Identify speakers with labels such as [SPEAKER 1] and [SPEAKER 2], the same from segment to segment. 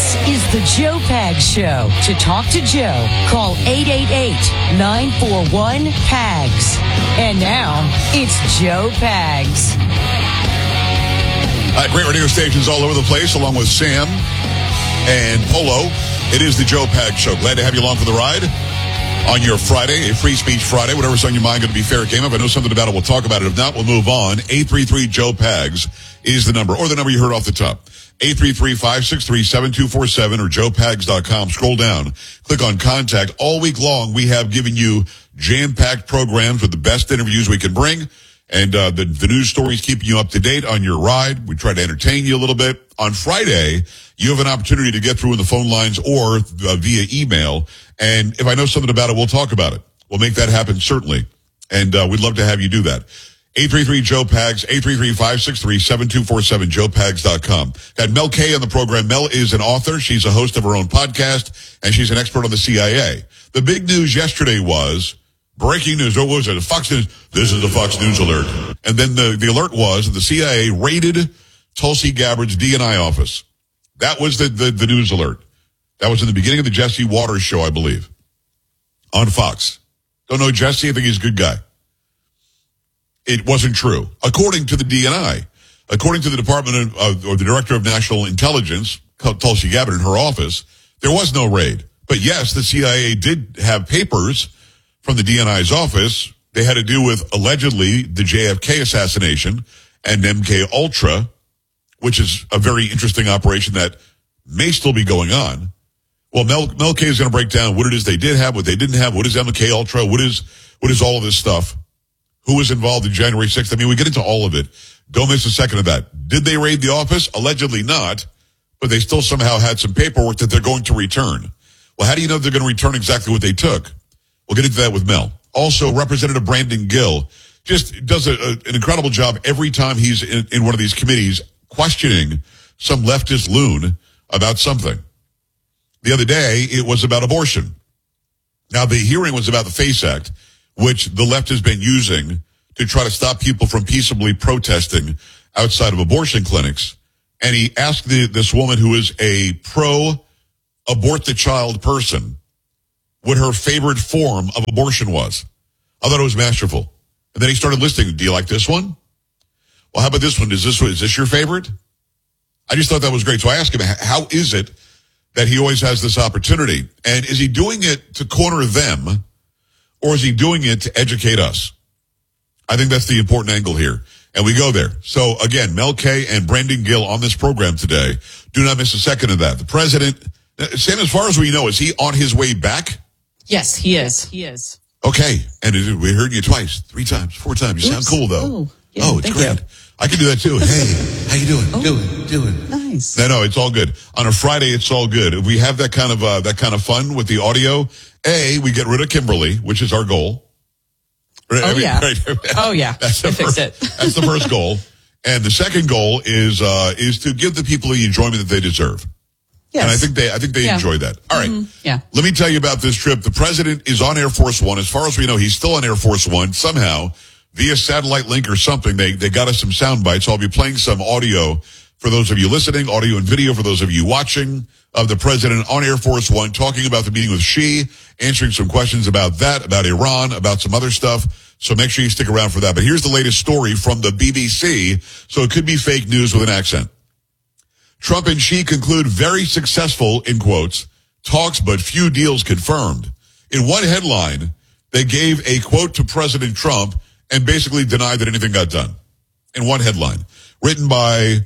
[SPEAKER 1] This is the Joe Pags Show. To talk to Joe, call 888-941-PAGS. And now, it's Joe Pags.
[SPEAKER 2] Great radio stations all over the place, along with Sam and Polo. It is the Joe Pags Show. Glad to have you along for the ride on your Friday, a free speech Friday. Whatever's on your mind, going to be fair game. If I know something about it, we'll talk about it. If not, we'll move on. 833-JOE-PAGS is the number, or the number you heard off the top. 833-563-7247 or joepags.com. Scroll down, click on contact. All week long, we have given you jam-packed programs with the best interviews we can bring. And the news stories keeping you up to date on your ride. We try to entertain you a little bit. On Friday, you have an opportunity to get through in the phone lines or via email. And if I know something about it, we'll talk about it. We'll make that happen, certainly. And we'd love to have you do that. 833-JOE-PAGS, 833-563-7247, joepags.com. Got Mel K on the program. Mel is an author. She's a host of her own podcast, and she's an expert on the CIA. The big news yesterday was breaking news. What was it? Fox News. This is the Fox News alert. And then the alert was that the CIA raided Tulsi Gabbard's DNI office. That was the news alert. That was in the beginning of the Jesse Waters show, I believe, on Fox. Don't know Jesse. I think he's a good guy. It wasn't true. According to the DNI, according to the Department of, or the Director of National Intelligence, Tulsi Gabbard in her office, there was no raid. But yes, the CIA did have papers from the DNI's office. They had to do with allegedly the JFK assassination and MK Ultra, which is a very interesting operation that may still be going on. Well, Mel K is going to break down what it is they did have, what they didn't have, what is MK Ultra, what is all of this stuff, who was involved in January 6th. I mean, we get into all of it. Don't miss a second of that. Did they raid the office? Allegedly not, but they still somehow had some paperwork that they're going to return. Well, how do you know they're going to return exactly what they took? We'll get into that with Mel. Also, Representative Brandon Gill just does an incredible job every time he's in one of these committees questioning some leftist loon about something. The other day, it was about abortion. Now, the hearing was about the FACE Act, which the left has been using to try to stop people from peaceably protesting outside of abortion clinics. And he asked this woman who is a pro-abort the child person what her favorite form of abortion was. I thought it was masterful. And then he started listing, do you like this one? Well, how about this one? Is this your favorite? I just thought that was great. So I asked him, how is it that he always has this opportunity? And is he doing it to corner them, or is he doing it to educate us? I think that's the important angle here. And we go there. So again, Mel K and Brandon Gill on this program today. Do not miss a second of that. The president, Sam, as far as we know, is he on his way back?
[SPEAKER 3] Yes, he is. He is.
[SPEAKER 2] Okay. And we heard you twice, 3 times, 4 times. You sound cool, though.
[SPEAKER 3] Oh, yeah,
[SPEAKER 2] it's great. I can do that, too. Hey, how you doing? Doing.
[SPEAKER 3] Nice.
[SPEAKER 2] No, it's all good. On a Friday, it's all good. If we have that kind of fun with the audio, we get rid of Kimberly, which is our goal.
[SPEAKER 3] Oh, yeah.
[SPEAKER 2] Right.
[SPEAKER 3] Oh, yeah.
[SPEAKER 2] That's the first goal. And the second goal is to give the people the enjoyment that they deserve.
[SPEAKER 3] Yes.
[SPEAKER 2] And I think they enjoy that. All right.
[SPEAKER 3] Mm-hmm. Yeah.
[SPEAKER 2] Let me tell you about this trip. The president is on Air Force One. As far as we know, he's still on Air Force One. Somehow, via satellite link or something, they got us some sound bites. So I'll be playing some audio for those of you listening, audio and video for those of you watching, of the president on Air Force One talking about the meeting with Xi, answering some questions about that, about Iran, about some other stuff. So make sure you stick around for that. But here's the latest story from the BBC. So it could be fake news with an accent. Trump and Xi conclude very successful, in quotes, talks, but few deals confirmed. In one headline, they gave a quote to President Trump and basically denied that anything got done. In one headline. Written by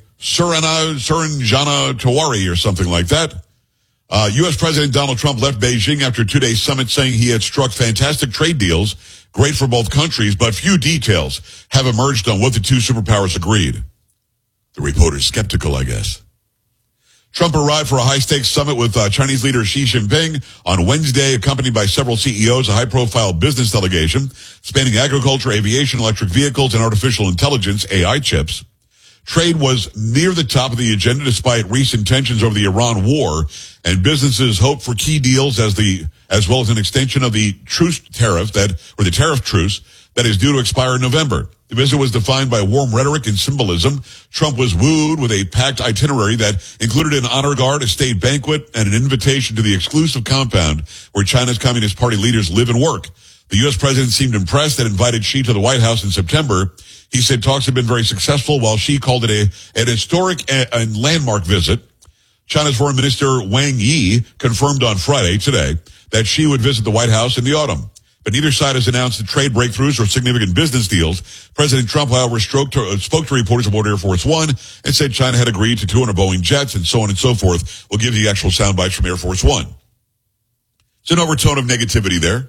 [SPEAKER 2] Suranjana Tiwari or something like that. U.S. President Donald Trump left Beijing after a 2-day summit saying he had struck fantastic trade deals, great for both countries, but few details have emerged on what the two superpowers agreed. The reporter's skeptical, I guess. Trump arrived for a high-stakes summit with Chinese leader Xi Jinping on Wednesday, accompanied by several CEOs, a high-profile business delegation spanning agriculture, aviation, electric vehicles, and artificial intelligence, AI chips. Trade was near the top of the agenda despite recent tensions over the Iran war, and businesses hope for key deals as well as an extension of the tariff truce that is due to expire in November. The visit was defined by warm rhetoric and symbolism. Trump was wooed with a packed itinerary that included an honor guard, a state banquet, and an invitation to the exclusive compound where China's Communist Party leaders live and work. The U.S. president seemed impressed and invited Xi to the White House in September. He said talks have been very successful, while Xi called it an historic and landmark visit. China's Foreign Minister Wang Yi confirmed on Friday, today, that Xi would visit the White House in the autumn. But neither side has announced the trade breakthroughs or significant business deals. President Trump, however, spoke to reporters aboard Air Force One and said China had agreed to 200 Boeing jets and so on and so forth. We'll give you the actual sound bites from Air Force One. It's an overtone of negativity there.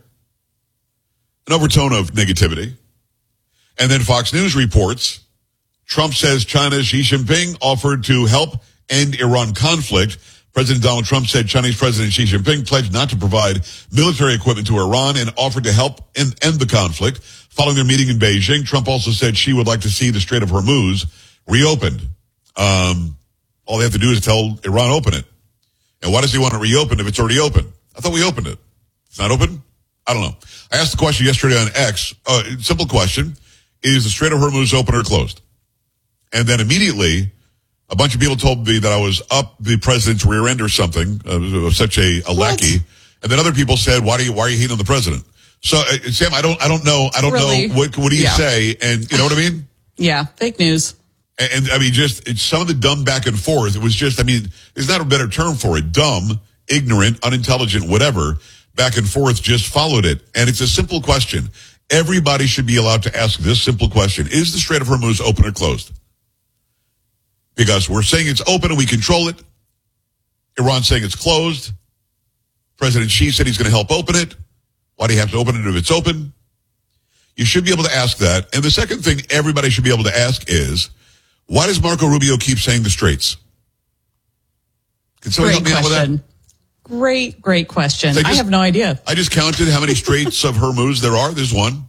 [SPEAKER 2] An overtone of negativity. And then Fox News reports Trump says China's Xi Jinping offered to help end Iran conflict. President Donald Trump said Chinese President Xi Jinping pledged not to provide military equipment to Iran and offered to help end the conflict. Following their meeting in Beijing, Trump also said Xi would like to see the Strait of Hormuz reopened. All they have to do is tell Iran open it. And why does he want to reopen if it's already open? I thought we opened it. It's not open? I don't know. I asked the question yesterday on X. Simple question. Is the Strait of Hormuz open or closed? And then immediately, a bunch of people told me that I was up the president's rear end or something, such a lackey. And then other people said, why are you hating on the president? So, Sam, I don't know. I don't
[SPEAKER 3] Really?
[SPEAKER 2] know. What do you say? And you know what I mean?
[SPEAKER 3] Yeah, fake news.
[SPEAKER 2] And I mean, it's some of the dumb back and forth. It was just, I mean, there's not a better term for it. Dumb, ignorant, unintelligent, whatever, back and forth just followed it. And it's a simple question. Everybody should be allowed to ask this simple question. Is the Strait of Hormuz open or closed? Because we're saying it's open and we control it. Iran's saying it's closed. President Xi said he's going to help open it. Why do you have to open it if it's open? You should be able to ask that. And the second thing everybody should be able to ask is, why does Marco Rubio keep saying the straits? Can somebody help me out with that?
[SPEAKER 3] Great question. I have no idea.
[SPEAKER 2] I just counted how many straits of Hormuz there are. There's one.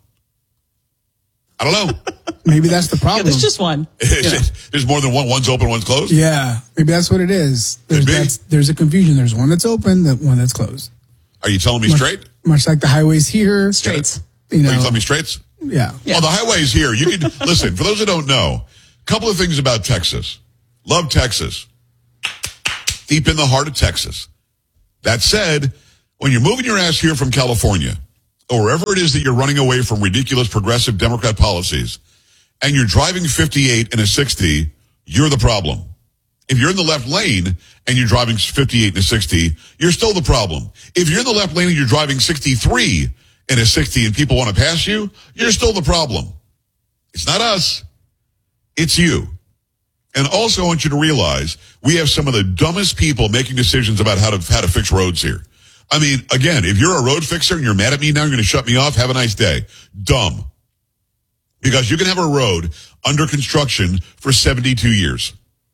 [SPEAKER 2] I don't know.
[SPEAKER 4] Maybe that's the problem.
[SPEAKER 3] Yeah, there's just one.
[SPEAKER 2] There's more than one. One's open, one's closed?
[SPEAKER 4] Yeah, maybe that's what it is. There's a confusion. There's one that's open, one that's closed.
[SPEAKER 2] Are you telling me straight?
[SPEAKER 4] Much like the highways here.
[SPEAKER 3] Straits.
[SPEAKER 4] You know,
[SPEAKER 2] Are you telling me straits?
[SPEAKER 4] Yeah.
[SPEAKER 2] Well, the highway's here. You can listen, for those who don't know, a couple of things about Texas. Love Texas. Deep in the heart of Texas. That said, when you're moving your ass here from California, or wherever it is that you're running away from ridiculous progressive Democrat policies, and you're driving 58 in a 60, you're the problem. If you're in the left lane and you're driving 58 in a 60, you're still the problem. If you're in the left lane and you're driving 63 in a 60 and people want to pass you, you're still the problem. It's not us. It's you. And also I want you to realize we have some of the dumbest people making decisions about how to fix roads here. I mean, again, if you're a road fixer and you're mad at me now, you're going to shut me off, have a nice day. Dumb. Because you can have a road under construction for 72 years.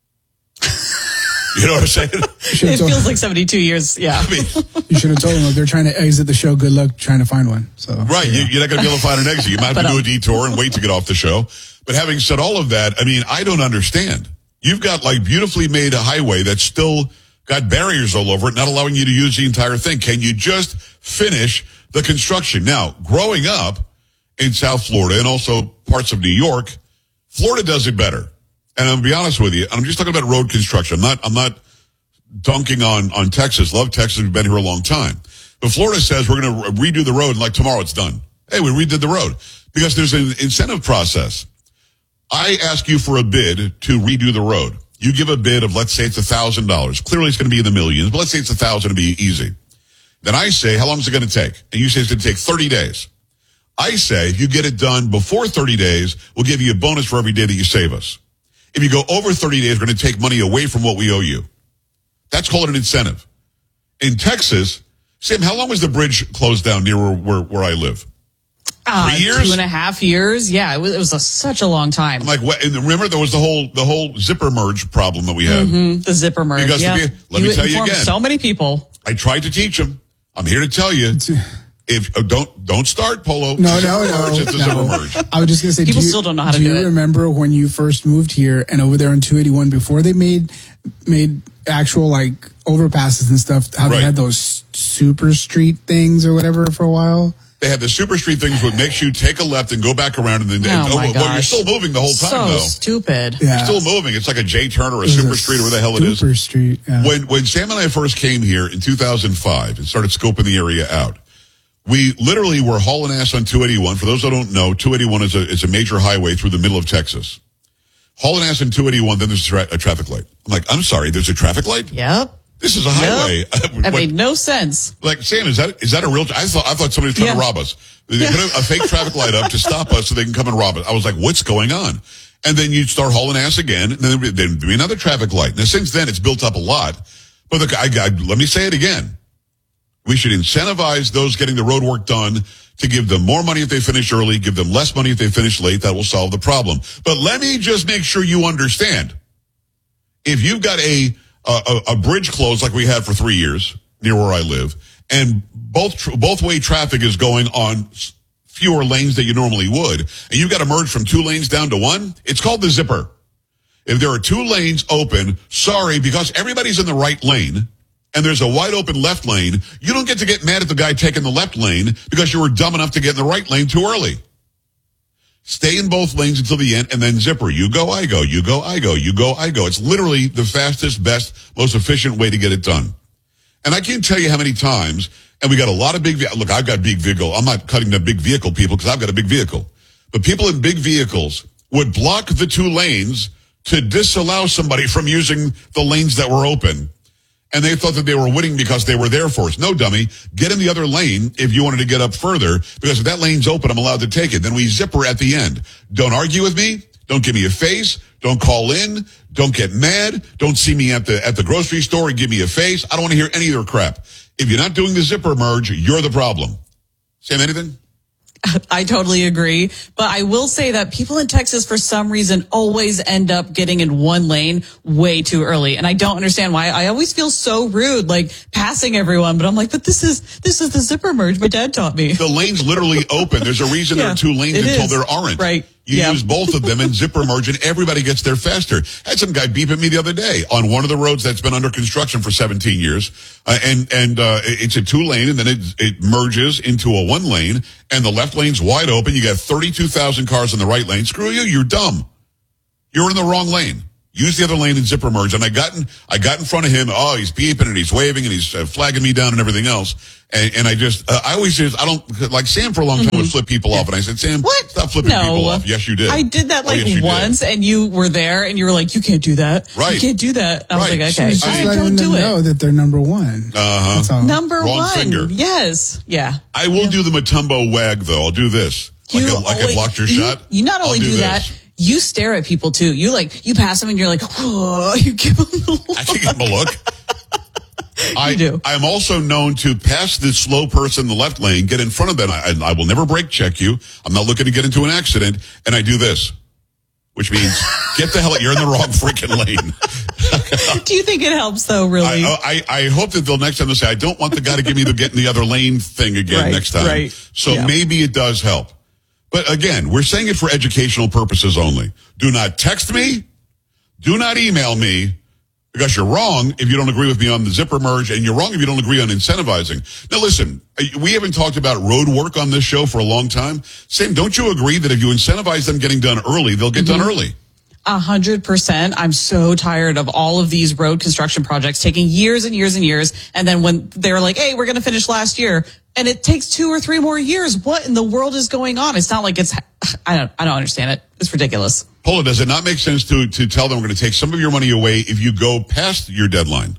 [SPEAKER 2] You know what I'm saying?
[SPEAKER 3] It feels like 72 years. Yeah.
[SPEAKER 2] I mean,
[SPEAKER 4] you should have told them, if they're trying to exit the show, good luck trying to find one. So
[SPEAKER 2] right.
[SPEAKER 4] Yeah.
[SPEAKER 2] You're not going to be able to find an exit. You might have to do a detour and wait to get off the show. But having said all of that, I mean, I don't understand. You've got like beautifully made a highway that's still got barriers all over it, not allowing you to use the entire thing. Can you just finish the construction? Now, growing up in South Florida and also parts of New York, Florida does it better. And I'm going to be honest with you, I'm just talking about road construction. I'm not dunking on Texas. Love Texas. We've been here a long time. But Florida says we're going to redo the road and like tomorrow it's done. Hey, we redid the road because there's an incentive process. I ask you for a bid to redo the road. You give a bid of, let's say it's $1,000. Clearly it's going to be in the millions, but let's say it's $1,000 to be easy. Then I say, how long is it going to take? And you say it's going to take 30 days. I say, if you get it done before 30 days, we'll give you a bonus for every day that you save us. If you go over 30 days, we're going to take money away from what we owe you. That's called an incentive. In Texas, Sam, how long was the bridge closed down near where I live? 3 years?
[SPEAKER 3] 2.5 years. Yeah, it was such a long time.
[SPEAKER 2] I'm like, what? And remember, there was the whole zipper merge problem that we had.
[SPEAKER 3] Mm-hmm, the zipper merge.
[SPEAKER 2] Because
[SPEAKER 3] yeah.
[SPEAKER 2] let me tell you again.
[SPEAKER 3] So many people.
[SPEAKER 2] I tried to teach them. I'm here to tell you. If don't start, Polo.
[SPEAKER 4] No.
[SPEAKER 2] It's a zipper merge.
[SPEAKER 4] I was just going to say,
[SPEAKER 3] people still don't know how to do it.
[SPEAKER 4] Do you remember when you first moved here and over there on 281, before they made actual like overpasses and stuff, how they had those super street things or whatever for a while?
[SPEAKER 2] They had the super street things which makes you take a left and go back around and then
[SPEAKER 3] my
[SPEAKER 2] well, you're
[SPEAKER 3] gosh.
[SPEAKER 2] still moving the whole time
[SPEAKER 3] So
[SPEAKER 2] though.
[SPEAKER 3] stupid.
[SPEAKER 4] Yeah.
[SPEAKER 2] You're still moving. It's like a J-turn or a
[SPEAKER 4] It was
[SPEAKER 2] super street or whatever the hell it is.
[SPEAKER 4] Super street. Yeah.
[SPEAKER 2] When Sam and I first came here in 2005 and started scoping the area out, we literally were hauling ass on 281. For those that don't know, 281 is a major highway through the middle of Texas. Hauling ass on 281, then there's a traffic light. I'm like, I'm sorry, there's a traffic light?
[SPEAKER 3] Yep.
[SPEAKER 2] This is a highway.
[SPEAKER 3] That made no sense.
[SPEAKER 2] Like, Sam, is that a real? I thought somebody was trying to rob us. They put a fake traffic light up to stop us so they can come and rob us. I was like, what's going on? And then you start hauling ass again, and then there'd be another traffic light. Now, since then, it's built up a lot. But look, let me say it again. We should incentivize those getting the road work done to give them more money if they finish early, give them less money if they finish late. That will solve the problem. But let me just make sure you understand. If you've got a bridge closed like we had for 3 years near where I live, and both way traffic is going on fewer lanes than you normally would, and you've got to merge from 2 lanes down to 1, it's called the zipper. If there are 2 lanes open, sorry, because everybody's in the right lane, and there's a wide open left lane, you don't get to get mad at the guy taking the left lane because you were dumb enough to get in the right lane too early. Stay in both lanes until the end, and then zipper. You go, I go. You go, I go. You go, I go. It's literally the fastest, best, most efficient way to get it done. And I can't tell you how many times, and we got a lot of look, I've got big vehicle. I'm not cutting the big vehicle people because I've got a big vehicle. But people in big vehicles would block the 2 lanes to disallow somebody from using the lanes that were open. And they thought that they were winning because they were there for us. No, dummy. Get in the other lane if you wanted to get up further, because if that lane's open, I'm allowed to take it. Then we zipper at the end. Don't argue with me. Don't give me a face. Don't call in. Don't get mad. Don't see me at the grocery store and give me a face. I don't want to hear any of their crap. If you're not doing the zipper merge, you're the problem. Sam, anything?
[SPEAKER 3] I totally agree. But I will say that people in Texas, for some reason, always end up getting in 1 lane way too early. And I don't understand why. I always feel so rude, like passing everyone. But I'm like, but this is the zipper merge my dad taught me.
[SPEAKER 2] The lane's literally open. There's a reason there are 2 lanes until there aren't.
[SPEAKER 3] Right.
[SPEAKER 2] You use both of them and zipper merge, and everybody gets there faster. I had some guy beep at me the other day on one of the roads that's been under construction for 17 years. It's a 2 lane, and then it merges into a 1 lane, and the left lane's wide open. You got 32,000 cars in the right lane. Screw you. You're dumb. You're in the wrong lane. Use the other lane and zipper merge. And I got in front of him. Oh, he's beeping and he's waving and he's flagging me down and everything else. And I don't, like Sam for a long time would flip people off. And I said, Sam,
[SPEAKER 3] What?
[SPEAKER 2] stop flipping people off. Yes, you did.
[SPEAKER 3] I did that
[SPEAKER 2] Oh, yes, you did.
[SPEAKER 3] once, and you were there, and you were like, you can't do that.
[SPEAKER 2] Right.
[SPEAKER 3] You can't do that. I was
[SPEAKER 2] Right.
[SPEAKER 3] like, okay,
[SPEAKER 4] It's just
[SPEAKER 3] fine,
[SPEAKER 4] letting
[SPEAKER 3] don't
[SPEAKER 4] them
[SPEAKER 3] do
[SPEAKER 4] know
[SPEAKER 3] it.
[SPEAKER 4] that they're number 1. That's all.
[SPEAKER 3] Number
[SPEAKER 2] Wrong
[SPEAKER 3] 1.
[SPEAKER 2] finger.
[SPEAKER 3] Yes. Yeah.
[SPEAKER 2] I will do the Matumbo wag, though. I'll do this. Like I blocked your shot.
[SPEAKER 3] You not only
[SPEAKER 2] I'll
[SPEAKER 3] do that,
[SPEAKER 2] this.
[SPEAKER 3] you stare at people too. You pass them and you're like, whoa, you give them the look.
[SPEAKER 2] I can give him a look.
[SPEAKER 3] You do.
[SPEAKER 2] I'm also known to pass the slow person in the left lane, get in front of them. I will never brake check you. I'm not looking to get into an accident. And I do this, which means get the hell out. You're in the wrong freaking lane.
[SPEAKER 3] Do you think it helps though, really?
[SPEAKER 2] I hope that they'll next time they'll say, I don't want the guy to give me the get in the other lane thing again
[SPEAKER 3] Right,
[SPEAKER 2] next time.
[SPEAKER 3] right.
[SPEAKER 2] So
[SPEAKER 3] Yeah.
[SPEAKER 2] maybe it does help. But again, we're saying it for educational purposes only. Do not text me. Do not email me, because you're wrong if you don't agree with me on the zipper merge, and you're wrong if you don't agree on incentivizing. Now listen, we haven't talked about road work on this show for a long time. Sam, don't you agree that if you incentivize them getting done early, they'll get done early?
[SPEAKER 3] 100%. I'm so tired of all of these road construction projects taking years and years and years. And then when they're like, hey, we're going to finish last year, and it takes 2 or 3 more years. What in the world is going on? It's not like I don't understand it. It's ridiculous.
[SPEAKER 2] Paula, does it not make sense to tell them we're going to take some of your money away if you go past your deadline?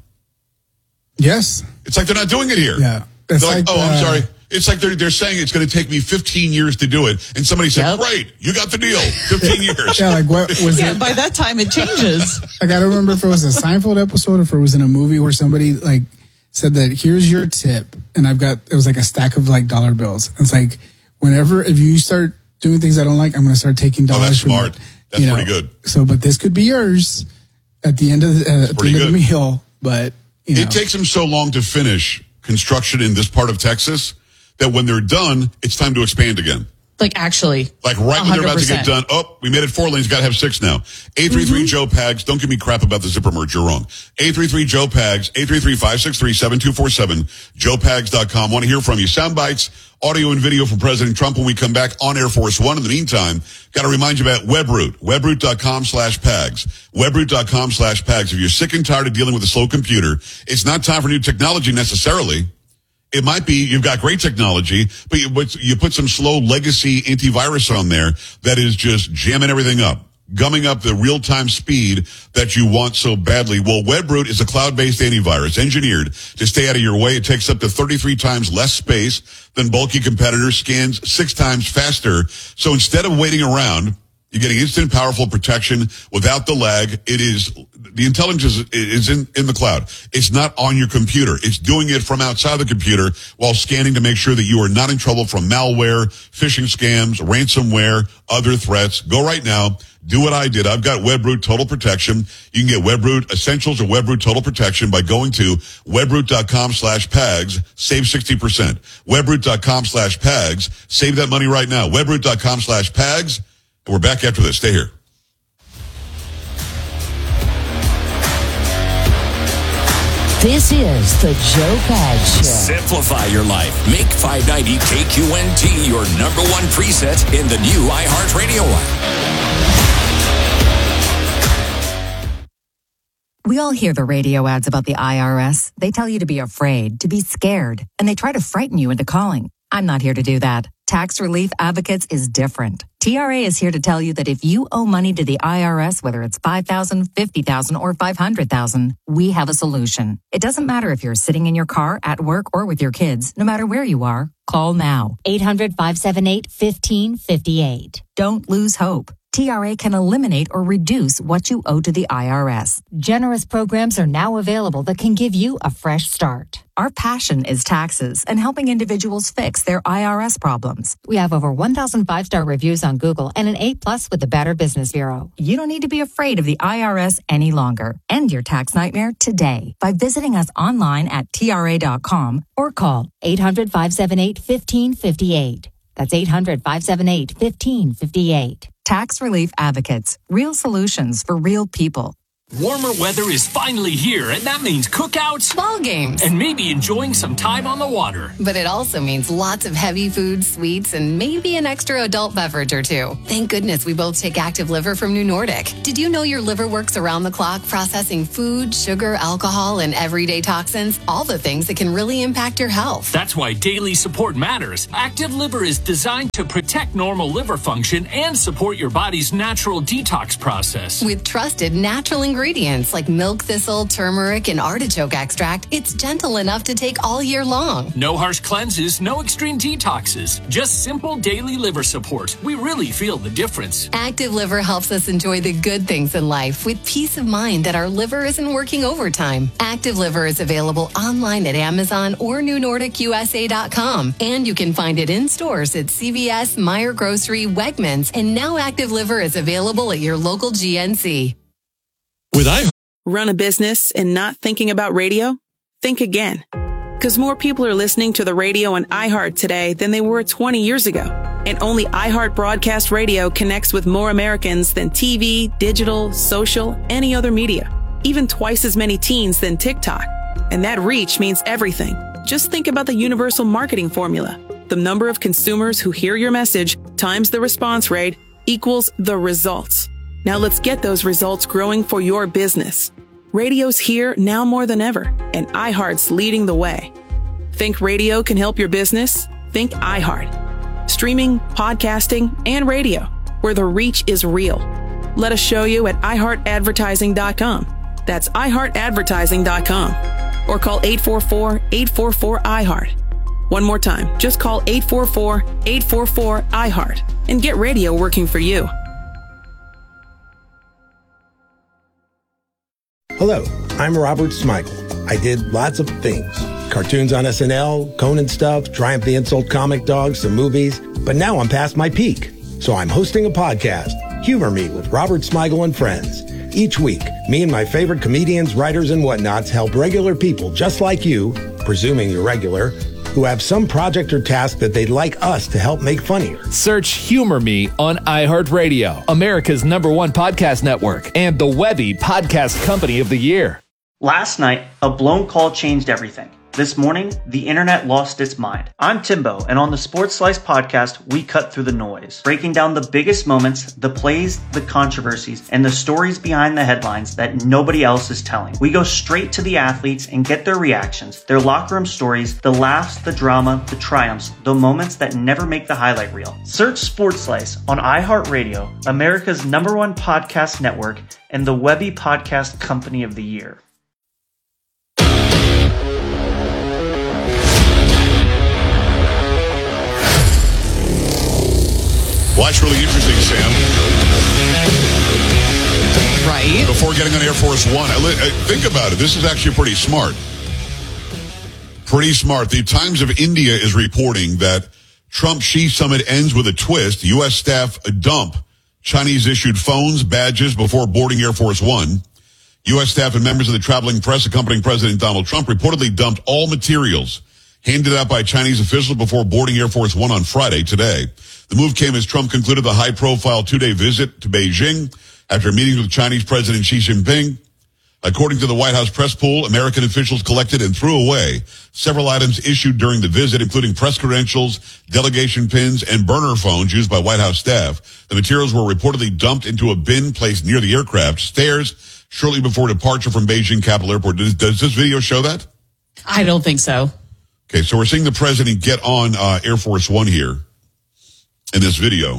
[SPEAKER 4] Yes.
[SPEAKER 2] It's like they're not doing it here.
[SPEAKER 4] Yeah.
[SPEAKER 2] They're
[SPEAKER 4] It's
[SPEAKER 2] like,
[SPEAKER 4] like,
[SPEAKER 2] oh, I'm sorry. It's like they're saying it's going to take me 15 years to do it. And somebody said,
[SPEAKER 3] Yep.
[SPEAKER 2] great, you got the deal. 15 years.
[SPEAKER 4] Yeah, like what was
[SPEAKER 3] Yeah,
[SPEAKER 4] it?
[SPEAKER 3] by that time it changes.
[SPEAKER 4] Like I don't remember if it was a Seinfeld episode or if it was in a movie where somebody like said that here's your tip, and it was like a stack of like dollar bills. It's like if you start doing things I don't like, I'm going to start taking dollars.
[SPEAKER 2] that's
[SPEAKER 4] from
[SPEAKER 2] smart.
[SPEAKER 4] it,
[SPEAKER 2] That's pretty good.
[SPEAKER 4] So, but this could be yours at the end of the meal. But
[SPEAKER 2] It takes them so long to finish construction in this part of Texas that when they're done, it's time to expand again.
[SPEAKER 3] Like actually.
[SPEAKER 2] Like right when they're about to get
[SPEAKER 3] 100%.
[SPEAKER 2] done. Oh, we made it 4 lanes. Got to have 6 now. 833-JOE-PAGS. Don't give me crap about the zipper merge. You're wrong. 833-JOE-PAGS. 833-563-7247. JoePags.com. Want to hear from you. Sound bites, audio and video from President Trump when we come back on Air Force One. In the meantime, got to remind you about WebRoot. WebRoot.com/PAGS. WebRoot.com/PAGS. If you're sick and tired of dealing with a slow computer, it's not time for new technology necessarily. It might be you've got great technology, but you put some slow legacy antivirus on there that is just jamming everything up, gumming up the real-time speed that you want so badly. Well, WebRoot is a cloud-based antivirus engineered to stay out of your way. It takes up to 33 times less space than bulky competitors, scans 6 times faster. So instead of waiting around, you're getting instant, powerful protection without the lag. The intelligence is in the cloud. It's not on your computer. It's doing it from outside the computer while scanning to make sure that you are not in trouble from malware, phishing scams, ransomware, other threats. Go right now. Do what I did. I've got WebRoot Total Protection. You can get WebRoot Essentials or WebRoot Total Protection by going to WebRoot.com/PAGS. Save 60%. WebRoot.com/PAGS. Save that money right now. WebRoot.com/PAGS. We're back after this. Stay here.
[SPEAKER 1] This is the Joe Pags Show.
[SPEAKER 5] Simplify your life. Make 590 KQNT your #1 preset in the new iHeartRadio app.
[SPEAKER 6] We all hear the radio ads about the IRS. They tell you to be afraid, to be scared, and they try to frighten you into calling. I'm not here to do that. Tax Relief Advocates is different. TRA is here to tell you that if you owe money to the IRS, whether it's $5,000, $50,000, or $500,000, we have a solution. It doesn't matter if you're sitting in your car, at work, or with your kids. No matter where you are, call now.
[SPEAKER 7] 800-578-1558.
[SPEAKER 6] Don't lose hope. TRA can eliminate or reduce what you owe to the IRS.
[SPEAKER 7] Generous programs are now available that can give you a fresh start.
[SPEAKER 6] Our passion is taxes and helping individuals fix their IRS problems.
[SPEAKER 7] We have over 1,000 5-star reviews on Google and an A+ with the Better Business Bureau.
[SPEAKER 6] You don't need to be afraid of the IRS any longer. End your tax nightmare today by visiting us online at TRA.com
[SPEAKER 7] Or call 800-578-1558. That's 800-578-1558.
[SPEAKER 6] Tax Relief Advocates. Real solutions for real people.
[SPEAKER 8] Warmer weather is finally here, and that means cookouts,
[SPEAKER 9] ball games,
[SPEAKER 8] and maybe enjoying some time on the water.
[SPEAKER 9] But it also means lots of heavy food, sweets, and maybe an extra adult beverage or two. Thank goodness we both take Active Liver from New Nordic. Did you know your liver works around the clock processing food, sugar, alcohol, and everyday toxins? All the things that can really impact your health.
[SPEAKER 8] That's why daily support matters. Active Liver is designed to protect normal liver function and support your body's natural detox process.
[SPEAKER 9] With trusted natural ingredients like milk thistle, turmeric, and artichoke extract, it's gentle enough to take all year long.
[SPEAKER 8] No harsh cleanses, no extreme detoxes, just simple daily liver support. We really feel the difference.
[SPEAKER 9] Active Liver helps us enjoy the good things in life with peace of mind that our liver isn't working overtime. Active Liver is available online at Amazon or NewNordicUSA.com, and you can find it in stores at CVS, Meijer Grocery, Wegmans, and now Active Liver is available at your local GNC.
[SPEAKER 10] With Run a business and not thinking about radio? Think again. Because more people are listening to the radio on iHeart today than they were 20 years ago. And only iHeart Broadcast Radio connects with more Americans than TV, digital, social, any other media. Even twice as many teens than TikTok. And that reach means everything. Just think about the universal marketing formula. The number of consumers who hear your message times the response rate equals the results. Now let's get those results growing for your business. Radio's here now more than ever, and iHeart's leading the way. Think radio can help your business? Think iHeart. Streaming, podcasting, and radio, where the reach is real. Let us show you at iHeartAdvertising.com. That's iHeartAdvertising.com. Or call 844-844-iHeart. One more time, just call 844-844-iHeart and get radio working for you.
[SPEAKER 11] Hello, I'm Robert Smigel. I did lots of things. Cartoons on SNL, Conan stuff, Triumph the Insult Comic Dog, some movies. But now I'm past my peak. So I'm hosting a podcast, Humor Me with Robert Smigel and Friends. Each week, me and my favorite comedians, writers, and whatnots help regular people just like you, presuming you're regular, who have some project or task that they'd like us to help make funnier.
[SPEAKER 12] Search Humor Me on iHeartRadio, America's #1 podcast network, and the Webby Podcast Company of the Year.
[SPEAKER 13] Last night, a blown call changed everything. This morning, the internet lost its mind. I'm Timbo, and on the Sports Slice podcast, we cut through the noise, breaking down the biggest moments, the plays, the controversies, and the stories behind the headlines that nobody else is telling. We go straight to the athletes and get their reactions, their locker room stories, the laughs, the drama, the triumphs, the moments that never make the highlight reel. Search Sports Slice on iHeartRadio, America's #1 podcast network, and the Webby Podcast Company of the Year.
[SPEAKER 2] Well, that's really interesting, Sam.
[SPEAKER 3] Right.
[SPEAKER 2] Before getting on Air Force One, think about it. This is actually pretty smart. Pretty smart. The Times of India is reporting that Trump-Xi summit ends with a twist. U.S. staff dump Chinese-issued phones, badges before boarding Air Force One. U.S. staff and members of the traveling press accompanying President Donald Trump reportedly dumped all materials handed out by Chinese officials before boarding Air Force One on Friday, today. The move came as Trump concluded the high-profile two-day visit to Beijing after meeting with Chinese President Xi Jinping. According to the White House press pool, American officials collected and threw away several items issued during the visit, including press credentials, delegation pins, and burner phones used by White House staff. The materials were reportedly dumped into a bin placed near the aircraft stairs shortly before departure from Beijing Capital Airport. Does this video show that?
[SPEAKER 3] I don't think so.
[SPEAKER 2] Okay, so we're seeing the president get on Air Force One here in this video.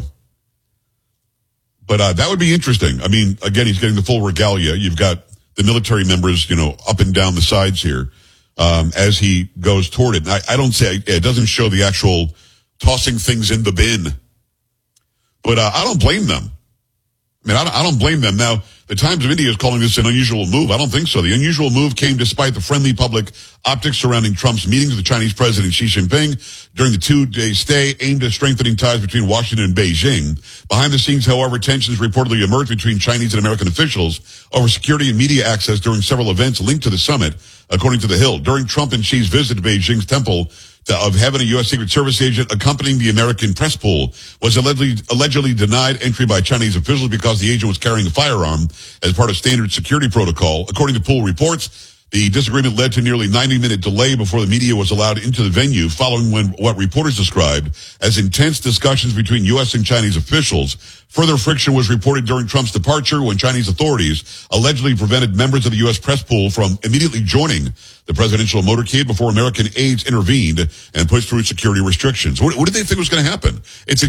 [SPEAKER 2] But that would be interesting. I mean, again, he's getting the full regalia. You've got the military members, up and down the sides here as he goes toward it. And I don't say, it doesn't show the actual tossing things in the bin. But I don't blame them. I mean, I don't blame them. Now, the Times of India is calling this an unusual move. I don't think so. The unusual move came despite the friendly public optics surrounding Trump's meetings with the Chinese President Xi Jinping during the two-day stay aimed at strengthening ties between Washington and Beijing. Behind the scenes, however, tensions reportedly emerged between Chinese and American officials over security and media access during several events linked to the summit, according to The Hill. During Trump and Xi's visit to Beijing's Temple of Heaven, a U.S. Secret Service agent accompanying the American press pool was allegedly denied entry by Chinese officials because the agent was carrying a firearm as part of standard security protocol. According to pool reports, the disagreement led to nearly 90-minute delay before the media was allowed into the venue, following what reporters described as intense discussions between U.S. and Chinese officials. Further friction was reported during Trump's departure when Chinese authorities allegedly prevented members of the U.S. press pool from immediately joining the presidential motorcade before American aides intervened and pushed through security restrictions. What did they think was going to happen? It's